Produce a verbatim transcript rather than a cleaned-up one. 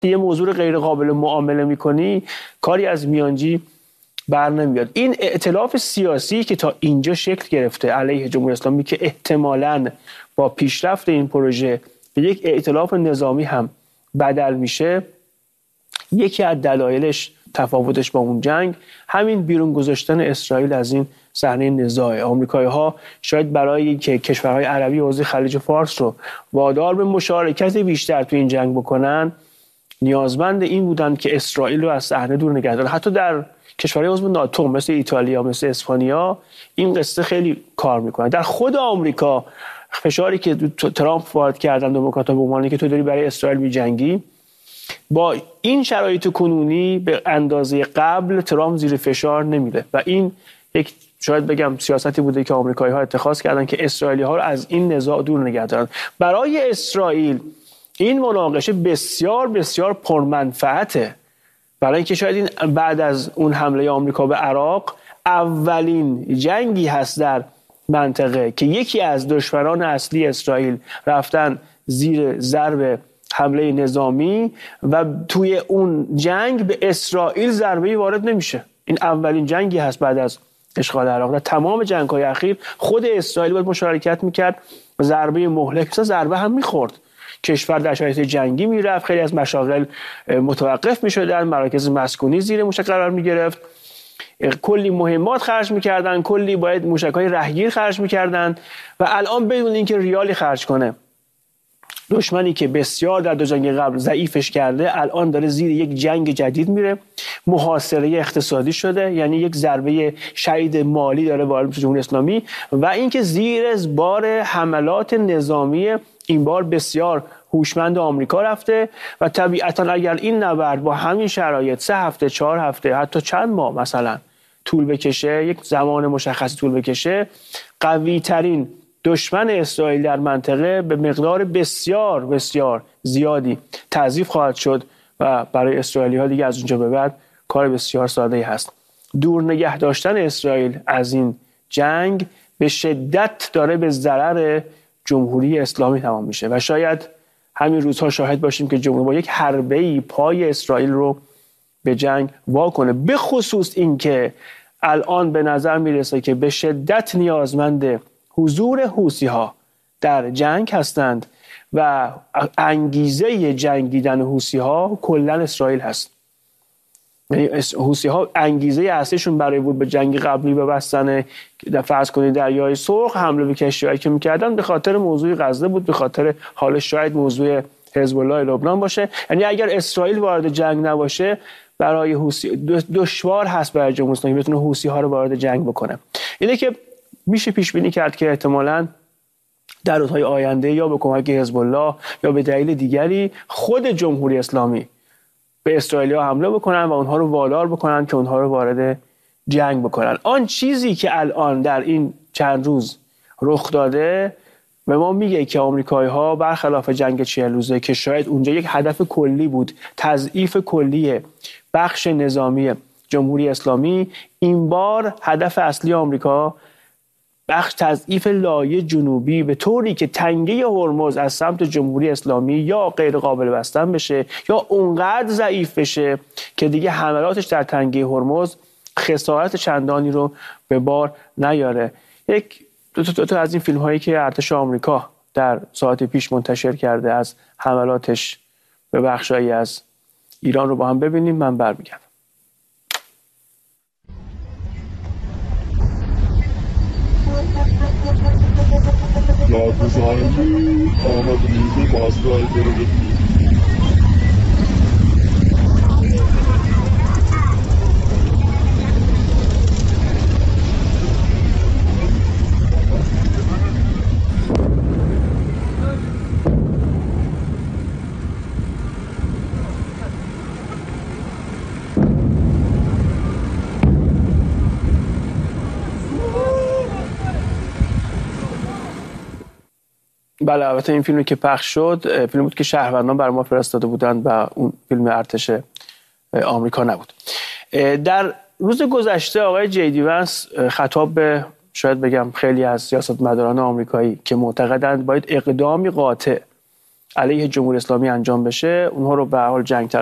یه موضوع غیر قابل معامله میکنی، کاری از میانجی بر نمیاد. این ائتلاف سیاسی که تا اینجا شکل گرفته علیه جمهوری اسلامی که احتمالاً با پیشرفت این پروژه به یک ائتلاف نظامی هم بدل میشه، یکی از دلایلش تفاوتش با اون جنگ همین بیرون گذاشتن اسرائیل از این صحنه نزاعه. آمریکایی‌ها شاید برای اینکه کشورهای عربی حوزه خلیج فارس رو وادار به مشارکت بیشتر تو این جنگ بکنن، نیازمند این بودن که اسرائیل رو از صحنه دور نگه دارن. حتی در کشورهای عضو ناتو مثل ایتالیا، مثل اسپانیا این قصه خیلی کار میکنه. در خود آمریکا فشاری که ترامپ وارد کردن دموکرات‌ها به عنوان که تو داری برای اسرائیل می‌جنگی، با این شرایط کنونی به اندازه قبل ترامپ زیر فشار نمیده و این یک شاید بگم سیاستی بوده که آمریکایی‌ها اتخاذ کردن که اسرائیلی‌ها رو از این نزاع دور نگه دارن. برای اسرائیل این مناقشه بسیار بسیار پرمنفعته، برای اینکه شاید این بعد از اون حمله آمریکا به عراق اولین جنگی هست در منطقه که یکی از دشمنان اصلی اسرائیل رفتن زیر ضرب حمله نظامی و توی اون جنگ به اسرائیل ضربه‌ای وارد نمیشه. این اولین جنگی هست بعد از اشغال عراق. در تمام جنگ‌های اخیر خود اسرائیل باید مشارکت میکرد، ضربه مهلک مثلا ضربه هم میخورد، کشور در شرایط جنگی میرفت، خیلی از مشاغل متوقف میشدن، مراکز مسکونی زیر موشک قرار میگرفت، کلی مهمات خرج میکردن، کلی باید موشک‌های رهگیر خرج میکردن و الان بدون اینکه ریالی خرج کنه، دشمنی که بسیار در دو جنگ قبل ضعیفش کرده الان داره زیر یک جنگ جدید میره، محاصره اقتصادی شده، یعنی یک ضربه شدید مالی داره وارد میشه جمهوری اسلامی و اینکه زیر بار حملات نظامی این بار بسیار هوشمند آمریکا رفته و طبیعتا اگر این نبرد با همین شرایط سه هفته، چهار هفته، حتی چند ماه مثلا طول بکشه، یک زمان مشخصی طول بکشه، قوی ترین دشمن اسرائیل در منطقه به مقدار بسیار بسیار زیادی تضعیف خواهد شد و برای اسرائیلی ها دیگه از اونجا به بعد کار بسیار ساده‌ای هست. دور نگه داشتن اسرائیل از این جنگ به شدت داره به ضرر جمهوری اسلامی تمام میشه و شاید همین روزها شاهد باشیم که جمهوری با یک حربه‌ای پای اسرائیل رو به جنگ واکنه، به خصوص این که الان به نظر میرسه که به شدت نیازمند حضور حوثی‌ها در جنگ هستند و انگیزه جنگیدن حوثی‌ها کلاً اسرائیل هست. یعنی حوثی‌ها انگیزه اصلیشون برای بود به جنگ قبلی ببستن فرض کنید دریای سرخ حمله به کشتی‌هایی که می‌کردن به خاطر موضوع غزه بود، به خاطر حال شاید موضوع حزب الله لبنان باشه. یعنی اگر اسرائیل وارد جنگ نباشه برای حوثی دشوار هست برای جمهوری اسلامی بتونه حوثی‌ها رو وارد جنگ بکنه. اینه که میشه پیش بینی کرد که احتمالاً در روزهای آینده یا به کمک حزب الله یا به دلیل دیگری خود جمهوری اسلامی به اسرائیلیا حمله بکنن و اونها رو وادار بکنن که اونها رو وارد جنگ بکنن. آن چیزی که الان در این چند روز رخ داده به ما میگه که آمریکایی‌ها برخلاف جنگ چهل روزه که شاید اونجا یک هدف کلی بود، تضعیف کلی بخش نظامی جمهوری اسلامی، این بار هدف اصلی آمریکا بخش تضعیف لایه جنوبی به طوری که تنگه هرمز از سمت جمهوری اسلامی یا غیر قابل بستن بشه یا اونقدر ضعیف بشه که دیگه حملاتش در تنگه هرمز خسارت چندانی رو به بار نیاره. یک دو تا, دو تا از این فیلم هایی که ارتش آمریکا در ساعت پیش منتشر کرده از حملاتش به بخشایی از ایران رو با هم ببینیم، من برمیگردم. ناگزیرندگی آمادگی بازگاه درجه بله، البته این فیلمی که پخش شد فیلم بود که شهروندان بر ما فرستاده بودند و اون فیلم ارتش آمریکا نبود. در روز گذشته آقای جی دی ونس خطاب به شاید بگم خیلی از سیاستمداران آمریکایی که معتقدند باید اقدامی قاطع علیه جمهوری اسلامی انجام بشه، اونها رو به هر حال جنگ